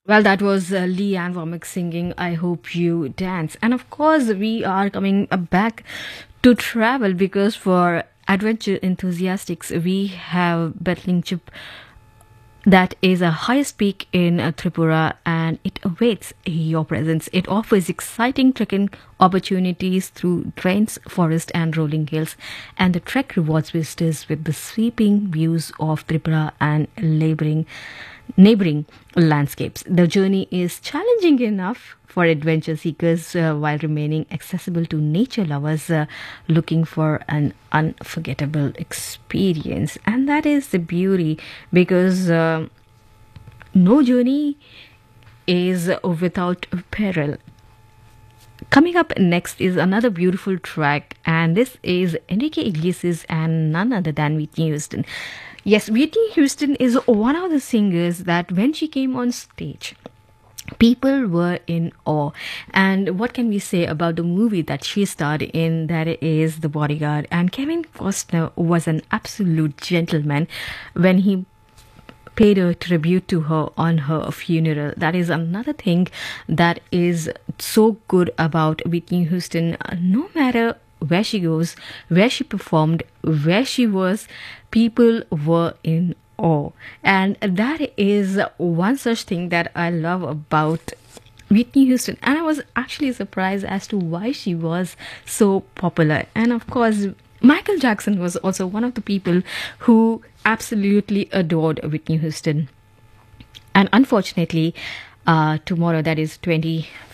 Well, that was Lee Ann Womack singing I Hope You Dance. And of course, we are coming back to travel because for adventure enthusiasts, we have Battling Chip that is a highest peak in Tripura and it awaits your presence. It offers exciting trekking opportunities through trains, forest, and rolling hills. And the trek rewards visitors with the sweeping views of Tripura and neighboring landscapes. The journey is challenging enough for adventure seekers while remaining accessible to nature lovers looking for an unforgettable experience. And that is the beauty because no journey is without peril. Coming up next is another beautiful track, and this is Enrique Iglesias and none other than Whitney Houston. Yes, Whitney Houston is one of the singers that when she came on stage, people were in awe. And what can we say about the movie that she starred in? That is The Bodyguard. And Kevin Costner was an absolute gentleman when he paid a tribute to her on her funeral. That is another thing that is so good about Whitney Houston. No matter where she goes, where she performed, where she was, people were in awe. And that is one such thing that I love about Whitney Houston. And I was actually surprised as to why she was so popular. And of course, Michael Jackson was also one of the people who absolutely adored Whitney Houston. And unfortunately, tomorrow, that is 20